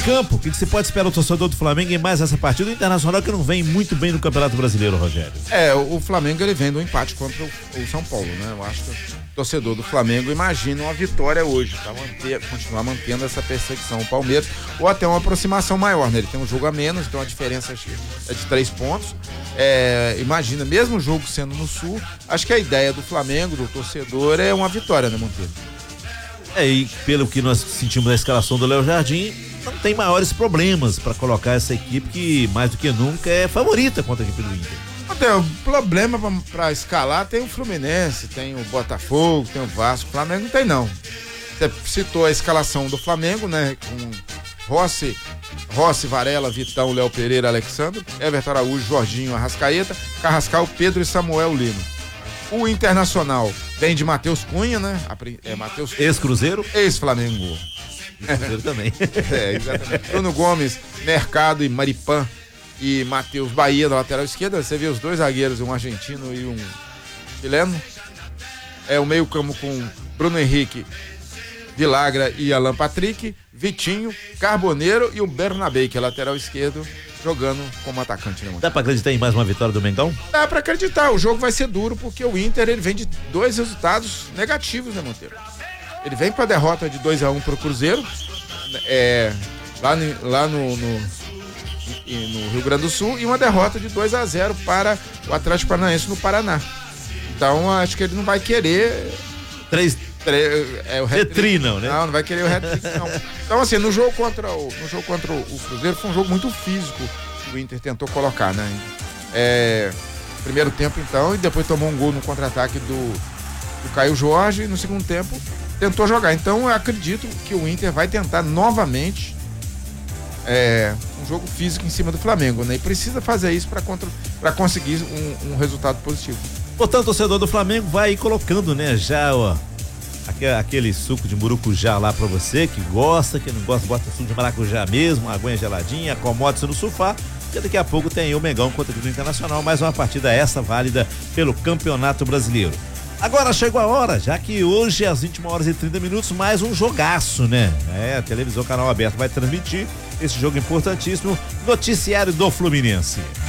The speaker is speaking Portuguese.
campo, o que você pode esperar o torcedor do Flamengo em mais essa partida? O Internacional que não vem muito bem no Campeonato Brasileiro, Rogério. O Flamengo ele vem do empate contra o São Paulo, né? Eu acho que o torcedor do Flamengo imagina uma vitória hoje, para continuar mantendo essa perseguição ao Palmeiras, ou até uma aproximação maior, né? Ele tem um jogo a menos, então a diferença é de 3 pontos. Imagina, mesmo o jogo sendo no Sul, acho que a ideia do Flamengo, do torcedor, é uma vitória, né, Monteiro? E pelo que nós sentimos na escalação do Léo Jardim, não tem maiores problemas para colocar essa equipe que, mais do que nunca, é favorita contra a equipe do Inter. O problema para escalar tem o Fluminense, tem o Botafogo, tem o Vasco. O Flamengo não tem, não. Você citou a escalação do Flamengo, né? Com Rossi, Varela, Vitão, Léo Pereira, Alexandre, Everton Araújo, Jorginho, Arrascaeta, Carrascal, Pedro e Samuel Lino. O Internacional vem de Matheus Cunha, né? Matheus Cunha. Ex-Cruzeiro? Ex-Flamengo. Cruzeiro também. Exatamente. Bruno Gomes, Mercado e Maripan e Matheus Bahia na lateral esquerda. Você vê os 2 zagueiros, um argentino e um chileno. O meio-campo com Bruno Henrique, Vilagra e Alan Patrick, Vitinho, Carboneiro e o Bernabé, que é lateral esquerdo, jogando como atacante, né, Dá pra acreditar em mais uma vitória do Mengão? Dá pra acreditar, o jogo vai ser duro porque o Inter ele vem de 2 resultados negativos, né, Monteiro? Ele vem pra derrota de 2-1 pro Cruzeiro, lá no Rio Grande do Sul, e uma derrota de 2-0 para o Atlético Paranaense no Paraná. Então acho que ele não vai querer o hat-trick, não, né? Não vai querer o hat-trick, não. Então, assim, no jogo contra o Cruzeiro foi um jogo muito físico que o Inter tentou colocar, né? Primeiro tempo, então, e depois tomou um gol no contra-ataque do Caio Jorge, e no segundo tempo tentou jogar. Então, eu acredito que o Inter vai tentar novamente um jogo físico em cima do Flamengo, né? E precisa fazer isso para conseguir um resultado positivo. Portanto, o torcedor do Flamengo vai colocando, né, já, aquele suco de murucujá lá pra você, que gosta, que não gosta, bota suco de maracujá mesmo, uma aguinha geladinha, acomode-se no sofá, porque daqui a pouco tem o Mengão contra o Internacional, mais uma partida essa válida pelo Campeonato Brasileiro. Agora chegou a hora, já que hoje às 21h30, mais um jogaço, né? A televisão Canal Aberto vai transmitir esse jogo importantíssimo, noticiário do Fluminense.